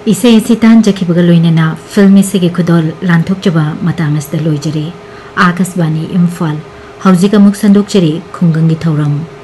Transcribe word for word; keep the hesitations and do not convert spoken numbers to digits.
इसे इसे तान जखिबगा लोइनना फिल्म से खुदोल लांथोकचबा मतंगस द लोइजरी आकाशवाणी इम्फाल हौजिक अमुक संदोकचरी खुंगंगी थौरम।